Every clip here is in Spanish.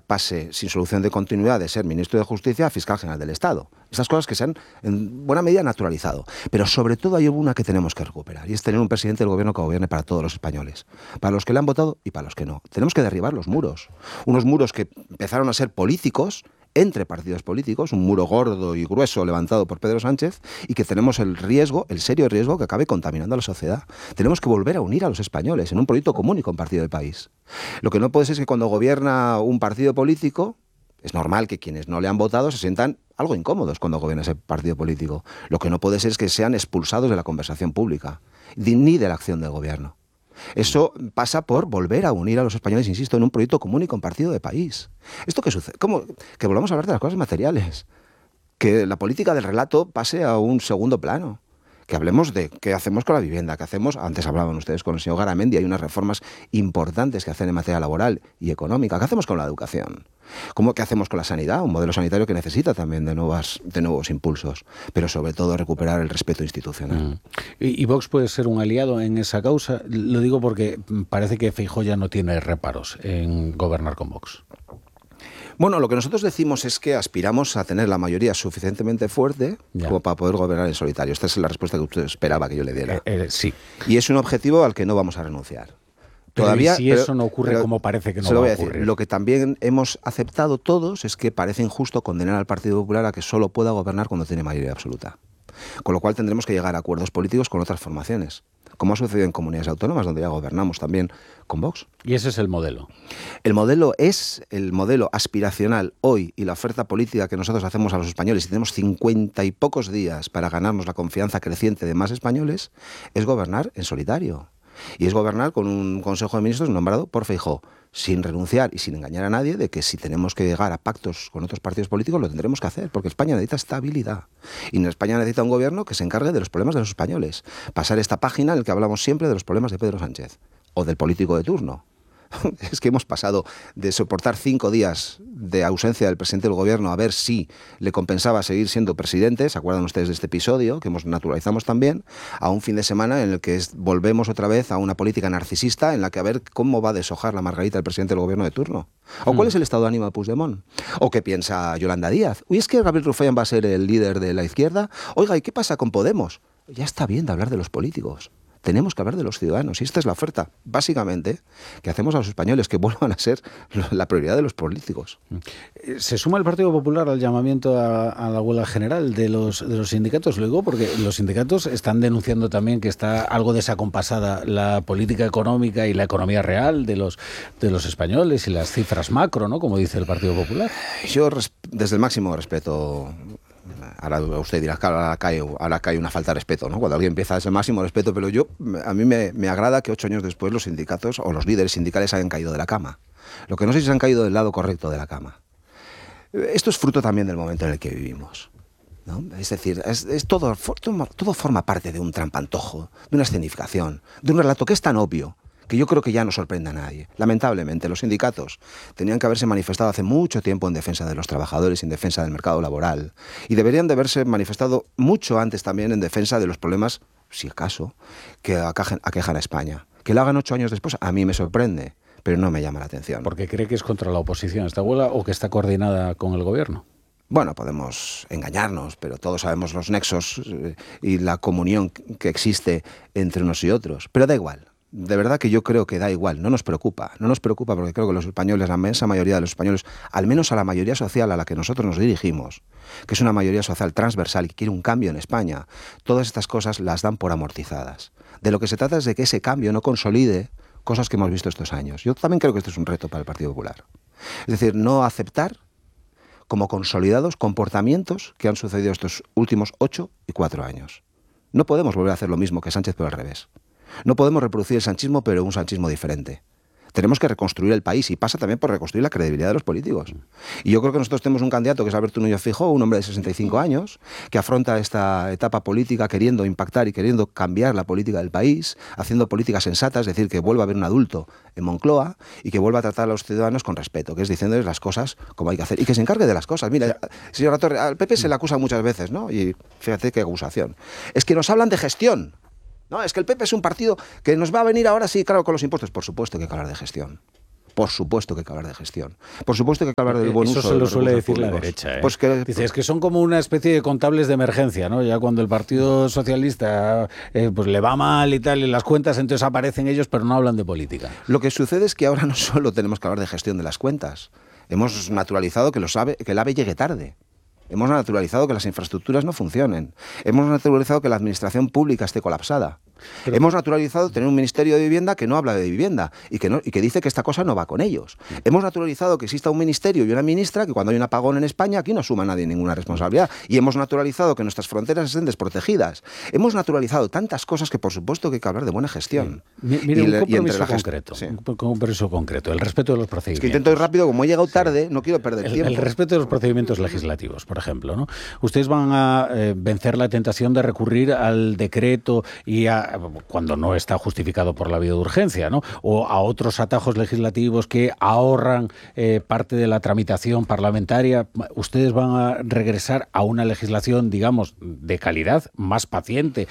pase sin solución de continuidad de ser ministro de Justicia a fiscal general del Estado. Estas cosas que se han en buena medida naturalizado. Pero sobre todo hay una que tenemos que recuperar, y es tener un presidente del gobierno que gobierne para todos los españoles, para los que le han votado y para los que no. Tenemos que derribar los muros, unos muros que empezaron a ser políticos, entre partidos políticos, un muro gordo y grueso levantado por Pedro Sánchez, y que tenemos el riesgo, el serio riesgo, que acabe contaminando a la sociedad. Tenemos que volver a unir a los españoles en un proyecto común y compartido de país. Lo que no puede ser es que cuando gobierna un partido político, es normal que quienes no le han votado se sientan algo incómodos cuando gobierna ese partido político. Lo que no puede ser es que sean expulsados de la conversación pública, ni de la acción del gobierno. Eso pasa por volver a unir a los españoles, insisto, en un proyecto común y compartido de país. ¿Esto qué sucede? ¿Cómo? Que volvamos a hablar de las cosas materiales. Que la política del relato pase a un segundo plano. Que hablemos de qué hacemos con la vivienda, qué hacemos, antes hablaban ustedes con el señor Garamendi, hay unas reformas importantes que hacer en materia laboral y económica. ¿Qué hacemos con la educación? ¿Qué hacemos con la sanidad? Un modelo sanitario que necesita también de nuevos impulsos, pero sobre todo recuperar el respeto institucional. ¿Y Vox puede ser un aliado en esa causa? Lo digo porque parece que Feijóo ya no tiene reparos en gobernar con Vox. Bueno, lo que nosotros decimos es que aspiramos a tener la mayoría suficientemente fuerte como para poder gobernar en solitario. Esta es la respuesta que usted esperaba que yo le diera. Sí. Y es un objetivo al que no vamos a renunciar. Todavía, si eso no ocurre como parece que no va a ocurrir. Lo que también hemos aceptado todos es que parece injusto condenar al Partido Popular a que solo pueda gobernar cuando tiene mayoría absoluta. Con lo cual tendremos que llegar a acuerdos políticos con otras formaciones, como ha sucedido en comunidades autónomas, donde ya gobernamos también con Vox. ¿Y ese es el modelo? El modelo es el modelo aspiracional hoy, y la oferta política que nosotros hacemos a los españoles, y tenemos 50 y pocos días para ganarnos la confianza creciente de más españoles, es gobernar en solitario. Y es gobernar con un Consejo de Ministros nombrado por Feijóo, sin renunciar y sin engañar a nadie de que si tenemos que llegar a pactos con otros partidos políticos lo tendremos que hacer, porque España necesita estabilidad. Y España necesita un gobierno que se encargue de los problemas de los españoles. Pasar esta página en la que hablamos siempre de los problemas de Pedro Sánchez, o del político de turno. Es que hemos pasado de soportar 5 días de ausencia del presidente del gobierno a ver si le compensaba seguir siendo presidente, ¿se acuerdan ustedes de este episodio que naturalizamos también? A un fin de semana en el que volvemos otra vez a una política narcisista en la que a ver cómo va a deshojar la margarita el presidente del gobierno de turno. ¿O cuál es el estado de ánimo de Puigdemont? ¿O qué piensa Yolanda Díaz? Uy, es que Gabriel Rufián va a ser el líder de la izquierda. Oiga, ¿y qué pasa con Podemos? Ya está bien de hablar de los políticos. Tenemos que hablar de los ciudadanos, y esta es la oferta, básicamente, que hacemos a los españoles, que vuelvan a ser la prioridad de los políticos. ¿Se suma el Partido Popular al llamamiento a la huelga general de los sindicatos? Luego, porque los sindicatos están denunciando también que está algo desacompasada la política económica y la economía real de los españoles y las cifras macro, ¿no? Como dice el Partido Popular. Yo, desde el máximo respeto... Ahora usted dirá que ahora cae una falta de respeto, ¿no? Cuando alguien empieza ese máximo respeto, pero a mí me agrada que 8 años después los sindicatos o los líderes sindicales hayan caído de la cama. Lo que no sé si se han caído del lado correcto de la cama. Esto es fruto también del momento en el que vivimos, ¿no? Es decir, todo forma parte de un trampantojo, de una escenificación, de un relato que es tan obvio que yo creo que ya no sorprende a nadie. Lamentablemente, los sindicatos tenían que haberse manifestado hace mucho tiempo en defensa de los trabajadores, en defensa del mercado laboral, y deberían de haberse manifestado mucho antes también en defensa de los problemas, si acaso, que aquejan a España. Que lo hagan 8 años después, a mí me sorprende, pero no me llama la atención. ¿Porque cree que es contra la oposición esta huelga o que está coordinada con el gobierno? Bueno, podemos engañarnos, pero todos sabemos los nexos y la comunión que existe entre unos y otros, pero da igual. De verdad que yo creo que da igual, no nos preocupa porque creo que los españoles, la inmensa mayoría de los españoles, al menos a la mayoría social a la que nosotros nos dirigimos, que es una mayoría social transversal y que quiere un cambio en España, todas estas cosas las dan por amortizadas. De lo que se trata es de que ese cambio no consolide cosas que hemos visto estos años. Yo también creo que esto es un reto para el Partido Popular. Es decir, no aceptar como consolidados comportamientos que han sucedido estos últimos 8 y 4 años. No podemos volver a hacer lo mismo que Sánchez, pero al revés. No podemos reproducir el sanchismo, pero un sanchismo diferente. Tenemos que reconstruir el país y pasa también por reconstruir la credibilidad de los políticos. Y yo creo que nosotros tenemos un candidato que es Alberto Núñez Feijóo, un hombre de 65 años, que afronta esta etapa política queriendo impactar y queriendo cambiar la política del país, haciendo políticas sensatas, es decir, que vuelva a haber un adulto en Moncloa y que vuelva a tratar a los ciudadanos con respeto, que es diciéndoles las cosas como hay que hacer y que se encargue de las cosas. Mira, señora Torre, al PP se le acusa muchas veces, ¿no? Y fíjate qué acusación. Es que nos hablan de gestión. No, es que el PP es un partido que nos va a venir ahora, sí, claro, con los impuestos. Por supuesto que hay que hablar de gestión. Por supuesto que hay que hablar de gestión. Por supuesto que hay que hablar del buen uso de los recursos públicos. Eso se lo suele decir la derecha. Pues dice, es que son como una especie de contables de emergencia, ¿no? Ya cuando el Partido Socialista pues le va mal y tal, y las cuentas, entonces aparecen ellos, pero no hablan de política. Lo que sucede es que ahora no solo tenemos que hablar de gestión de las cuentas. Hemos naturalizado que el AVE llegue tarde. Hemos naturalizado que las infraestructuras no funcionen. Hemos naturalizado que la administración pública esté colapsada. Pero hemos naturalizado tener un Ministerio de Vivienda que no habla de vivienda y que dice que esta cosa no va con ellos. Hemos naturalizado que exista un ministerio y una ministra que cuando hay un apagón en España aquí no asuma nadie ninguna responsabilidad. Y hemos naturalizado que nuestras fronteras estén desprotegidas. Hemos naturalizado tantas cosas que por supuesto que hay que hablar de buena gestión. Mire, un compromiso concreto. Sí. Un compromiso concreto. El respeto de los procedimientos. Es que intento ir rápido, como he llegado tarde, no quiero perder tiempo. El respeto de los procedimientos legislativos, por ejemplo, ¿no? Ustedes van a vencer la tentación de recurrir al decreto y cuando no está justificado por la vía de urgencia, ¿no? O a otros atajos legislativos que ahorran parte de la tramitación parlamentaria. Ustedes van a regresar a una legislación, digamos, de calidad, más paciente,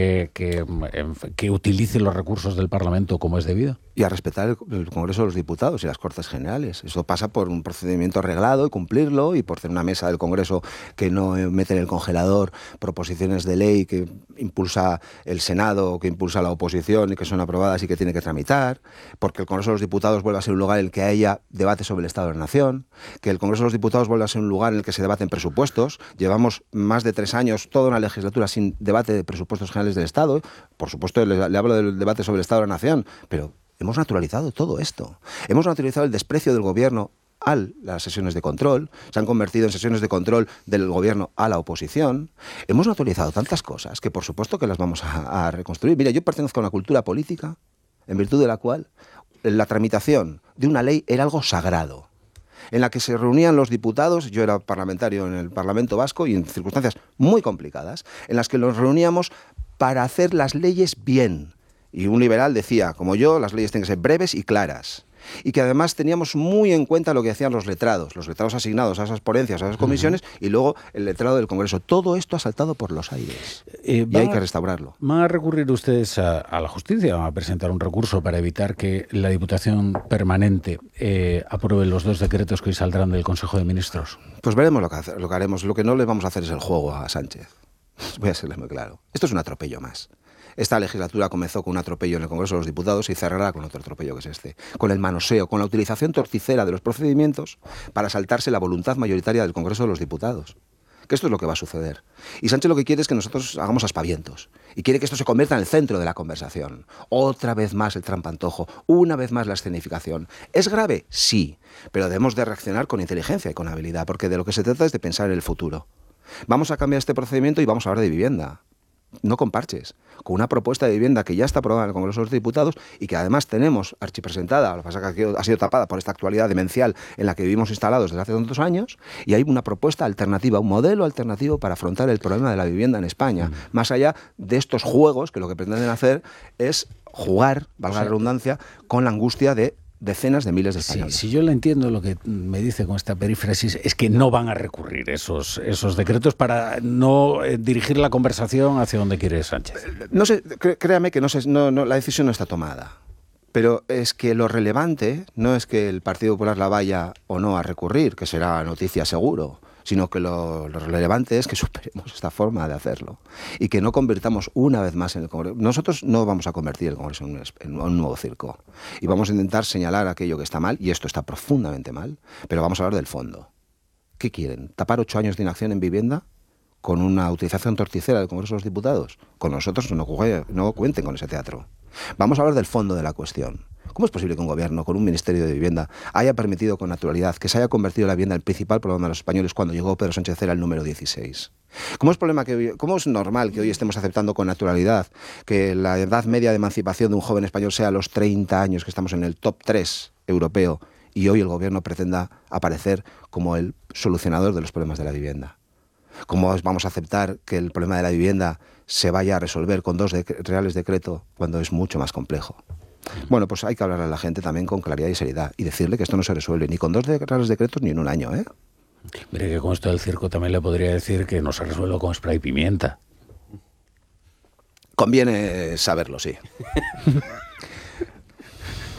que utilice los recursos del Parlamento como es debido. Y a respetar el Congreso de los Diputados y las Cortes Generales. Eso pasa por un procedimiento arreglado y cumplirlo, y por tener una mesa del Congreso que no mete en el congelador proposiciones de ley que impulsa el Senado, que impulsa la oposición y que son aprobadas y que tiene que tramitar, porque el Congreso de los Diputados vuelva a ser un lugar en el que haya debate sobre el Estado de la Nación, que el Congreso de los Diputados vuelva a ser un lugar en el que se debaten presupuestos. Llevamos más de 3 años, toda una legislatura sin debate de presupuestos generales del Estado. Por supuesto, le hablo del debate sobre el Estado de la Nación, pero hemos naturalizado todo esto. Hemos naturalizado el desprecio del gobierno a las sesiones de control, se han convertido en sesiones de control del gobierno a la oposición. Hemos naturalizado tantas cosas que por supuesto que las vamos a reconstruir. Mira, yo pertenezco a una cultura política en virtud de la cual la tramitación de una ley era algo sagrado, en la que se reunían los diputados. Yo era parlamentario en el Parlamento Vasco y en circunstancias muy complicadas, en las que nos reuníamos para hacer las leyes bien. Y un liberal decía, como yo, las leyes tienen que ser breves y claras. Y que además teníamos muy en cuenta lo que hacían los letrados asignados a esas ponencias, a esas comisiones, y luego el letrado del Congreso. Todo esto ha saltado por los aires y hay que restaurarlo. ¿Van a recurrir ustedes a la justicia? ¿Van a presentar un recurso para evitar que la Diputación Permanente apruebe los 2 decretos que hoy saldrán del Consejo de Ministros? Pues veremos lo que haremos. Lo que no le vamos a hacer es el juego a Sánchez. Voy a serle muy claro. Esto es un atropello más. Esta legislatura comenzó con un atropello en el Congreso de los Diputados y cerrará con otro atropello que es este. Con el manoseo, con la utilización torticera de los procedimientos para saltarse la voluntad mayoritaria del Congreso de los Diputados. Que esto es lo que va a suceder. Y Sánchez lo que quiere es que nosotros hagamos aspavientos. Y quiere que esto se convierta en el centro de la conversación. Otra vez más el trampantojo. Una vez más la escenificación. ¿Es grave? Sí. Pero debemos de reaccionar con inteligencia y con habilidad, porque de lo que se trata es de pensar en el futuro. Vamos a cambiar este procedimiento y vamos a hablar de vivienda. No con parches, con una propuesta de vivienda que ya está aprobada en el Congreso de los Diputados y que además tenemos archipresentada. Lo que pasa es que ha sido tapada por esta actualidad demencial en la que vivimos instalados desde hace tantos años, y hay una propuesta alternativa, un modelo alternativo para afrontar el problema de la vivienda en España, más allá de estos juegos que lo que pretenden hacer es jugar, valga la redundancia, con la angustia de decenas de miles de españoles. Sí, si yo le entiendo, lo que me dice con esta perífrasis es que no van a recurrir esos decretos para no dirigir la conversación hacia donde quiere Sánchez. No sé, créame que la decisión no está tomada. Pero es que lo relevante no es que el Partido Popular la vaya o no a recurrir, que será noticia seguro, sino que lo relevante es que superemos esta forma de hacerlo y que no convirtamos una vez más en el Congreso. Nosotros no vamos a convertir el Congreso en un nuevo circo y vamos a intentar señalar aquello que está mal, y esto está profundamente mal, pero vamos a hablar del fondo. ¿Qué quieren? ¿Tapar 8 años de inacción en vivienda con una utilización torticera del Congreso de los Diputados? Con nosotros no cuenten con ese teatro. Vamos a hablar del fondo de la cuestión. ¿Cómo es posible que un gobierno con un Ministerio de Vivienda haya permitido con naturalidad que se haya convertido la vivienda en el principal problema de los españoles cuando llegó Pedro Sánchez era el número 16? ¿Cómo es normal que hoy estemos aceptando con naturalidad que la edad media de emancipación de un joven español sea a los 30 años, que estamos en el top 3 europeo, y hoy el gobierno pretenda aparecer como el solucionador de los problemas de la vivienda? ¿Cómo vamos a aceptar que el problema de la vivienda se vaya a resolver con 2 reales decreto cuando es mucho más complejo? Bueno, pues hay que hablar a la gente también con claridad y seriedad y decirle que esto no se resuelve ni con 2 reales decretos ni en un año, ¿eh? Mire que con esto del circo también le podría decir que no se resuelve con spray pimienta. Conviene saberlo, sí.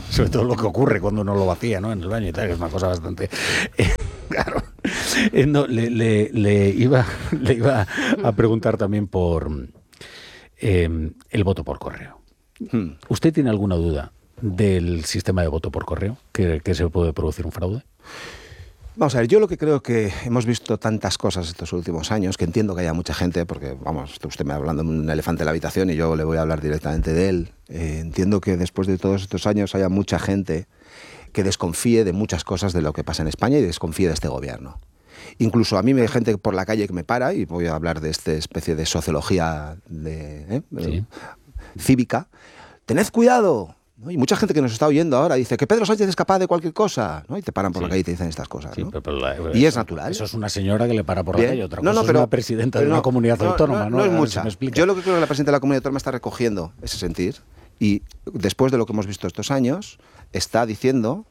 sobre todo lo que ocurre cuando uno lo vacía, ¿no?, en el baño y tal, que es una cosa bastante... claro. No, le iba a preguntar también por el voto por correo. ¿Usted tiene alguna duda del sistema de voto por correo? ¿Que se puede producir un fraude? Vamos a ver, yo lo que creo es que hemos visto tantas cosas estos últimos años, que entiendo que haya mucha gente, porque, vamos, usted me va hablando de un elefante en la habitación y yo le voy a hablar directamente de él. Entiendo que después de todos estos años haya mucha gente que desconfíe de muchas cosas de lo que pasa en España y desconfíe de este gobierno. Incluso a mí me hay gente por la calle que me para, y voy a hablar de esta especie de sociología Sí. cívica. ¡Tened cuidado! ¿No? Y mucha gente que nos está oyendo ahora dice que Pedro Sánchez es capaz de cualquier cosa, ¿no? Y te paran por la calle y te dicen estas cosas, Sí, ¿no? y es natural. Eso es una señora que le para por la Bien. calle, otra cosa es una presidenta de una comunidad autónoma, ¿no? No es A ver si mucha. me explica. Yo lo que creo que la presidenta de la comunidad autónoma está recogiendo ese sentir, y después de lo que hemos visto estos años, está diciendo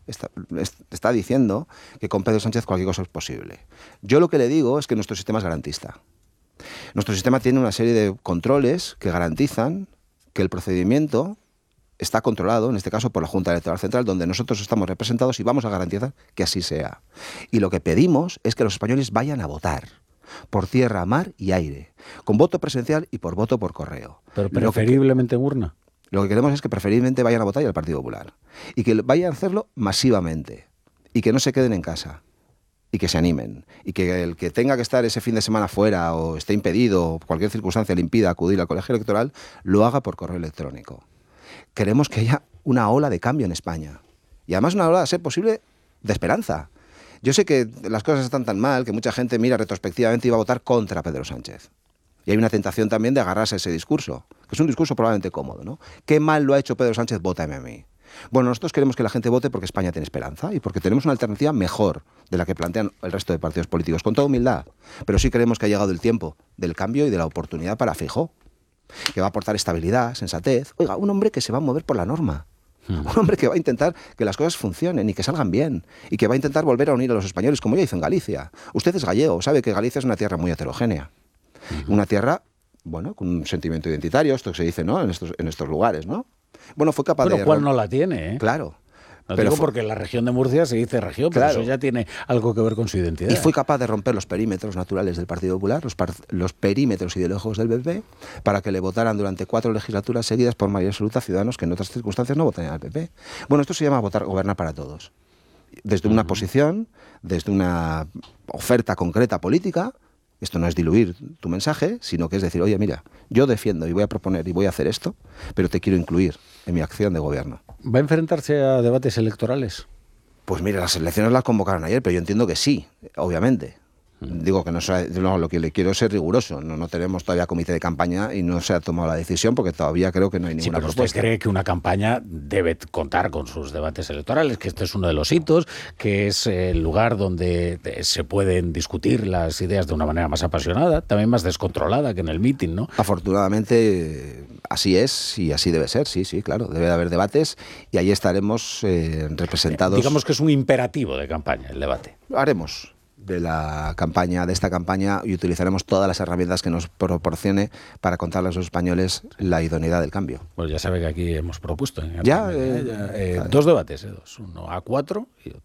que con Pedro Sánchez cualquier cosa es posible. Yo lo que le digo es que nuestro sistema es garantista. Nuestro sistema tiene una serie de controles que garantizan que el procedimiento está controlado, en este caso por la Junta Electoral Central, donde nosotros estamos representados, y vamos a garantizar que así sea. Y lo que pedimos es que los españoles vayan a votar por tierra, mar y aire, con voto presencial y por voto por correo. Pero preferiblemente en urna. Lo que queremos es que preferiblemente vayan a votar y al Partido Popular. Y que vayan a hacerlo masivamente. Y que no se queden en casa. Y que se animen. Y que el que tenga que estar ese fin de semana fuera, o esté impedido, o cualquier circunstancia le impida acudir al colegio electoral, lo haga por correo electrónico. Queremos que haya una ola de cambio en España. Y además una ola, a ser posible, de esperanza. Yo sé que las cosas están tan mal que mucha gente mira retrospectivamente y va a votar contra Pedro Sánchez. Y hay una tentación también de agarrarse a ese discurso, que es un discurso probablemente cómodo, ¿no? ¿Qué mal lo ha hecho Pedro Sánchez? Vótame a mí. Bueno, nosotros queremos que la gente vote porque España tiene esperanza y porque tenemos una alternativa mejor de la que plantean el resto de partidos políticos, con toda humildad. Pero sí creemos que ha llegado el tiempo del cambio y de la oportunidad para Feijóo, que va a aportar estabilidad, sensatez. Oiga, un hombre que se va a mover por la norma. Un hombre que va a intentar que las cosas funcionen y que salgan bien, y que va a intentar volver a unir a los españoles, como ya hizo en Galicia. Usted es gallego, sabe que Galicia es una tierra muy heterogénea. Una tierra, bueno, con un sentimiento identitario, esto que se dice, ¿no?, en estos lugares, ¿no? Bueno, fue capaz de... Pero ¿cuál no la tiene, eh? Claro. No digo porque la región de Murcia se dice región, pero Claro. eso ya tiene algo que ver con su identidad. Y fue capaz de romper los perímetros naturales del Partido Popular, los perímetros ideológicos del PP, para que le votaran durante 4 legislaturas seguidas por mayoría absoluta ciudadanos que en otras circunstancias no votarían al PP. Bueno, esto se llama gobernar para todos. Desde una posición, desde una oferta concreta política. Esto no es diluir tu mensaje, sino que es decir, oye, mira, yo defiendo y voy a proponer y voy a hacer esto, pero te quiero incluir en mi acción de gobierno. ¿Va a enfrentarse a debates electorales? Pues mira, las elecciones las convocaron ayer, pero yo entiendo que sí, obviamente. Digo que no, lo que le quiero es ser riguroso. No tenemos todavía comité de campaña y no se ha tomado la decisión porque todavía creo que no hay ninguna pero propuesta. ¿Usted cree que una campaña debe contar con sus debates electorales? Que este es uno de los hitos, que es el lugar donde se pueden discutir las ideas de una manera más apasionada, también más descontrolada que en el mitin, ¿no? Afortunadamente así es y así debe ser, sí, claro. Debe de haber debates y ahí estaremos representados. Digamos que es un imperativo de campaña el debate. Lo haremos de esta campaña y utilizaremos todas las herramientas que nos proporcione para contarle a los españoles la idoneidad del cambio. Pues ya sabe que aquí hemos propuesto ¿Ya? dos debates, uno a 4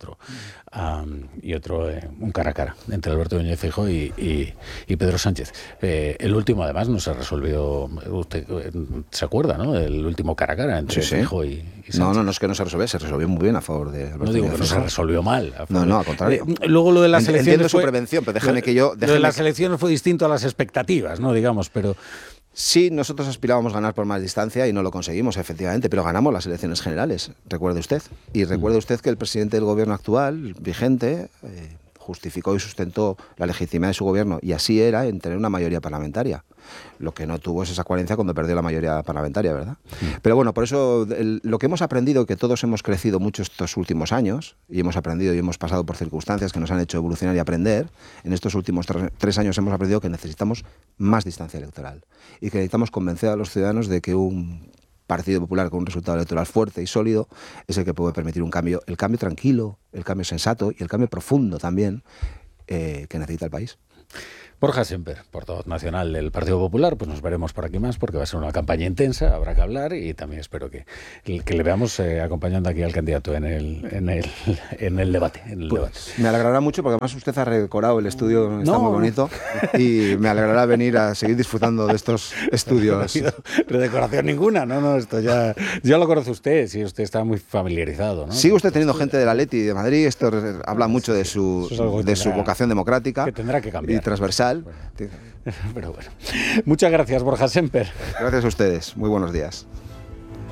y otro un cara a cara entre Alberto Núñez Feijóo y Pedro Sánchez. El último además no se resolvió, usted se acuerda, ¿no?, del último cara a cara entre Feijóo y Sánchez. No es que no se resolvió muy bien a favor de Alberto. No digo que no se resolvió mal. No, al contrario. Luego lo de las elecciones entiendo su prevención, pero déjame que yo... Lo de las elecciones fue distinto a las expectativas, ¿no?, digamos, pero... Sí, nosotros aspirábamos a ganar por más distancia y no lo conseguimos, efectivamente, pero ganamos las elecciones generales, recuerde usted. Y recuerde usted que el presidente del gobierno actual, vigente, justificó y sustentó la legitimidad de su gobierno, y así era, en tener una mayoría parlamentaria. Lo que no tuvo es esa coherencia cuando perdió la mayoría parlamentaria, ¿verdad? Pero bueno, por eso lo que hemos aprendido, que todos hemos crecido mucho estos últimos años, y hemos aprendido y hemos pasado por circunstancias que nos han hecho evolucionar y aprender, en estos últimos 3 años hemos aprendido que necesitamos más distancia electoral y que necesitamos convencer a los ciudadanos de que un Partido Popular con un resultado electoral fuerte y sólido es el que puede permitir un cambio, el cambio tranquilo, el cambio sensato y el cambio profundo también que necesita el país. Borja Semper, portavoz nacional del Partido Popular, pues nos veremos por aquí más porque va a ser una campaña intensa, habrá que hablar y también espero que le veamos acompañando aquí al candidato en el debate. Me alegrará mucho porque además usted ha redecorado el estudio, está muy bonito y me alegrará venir a seguir disfrutando de estos estudios. No ha habido redecoración ninguna, esto ya lo conoce usted, si usted está muy familiarizado, ¿no? Sigue usted teniendo gente del Atleti y de Madrid, esto habla mucho de su vocación democrática que tendrá que cambiar. Y transversal. Pero bueno, muchas gracias, Borja Semper. Gracias a ustedes, muy buenos días.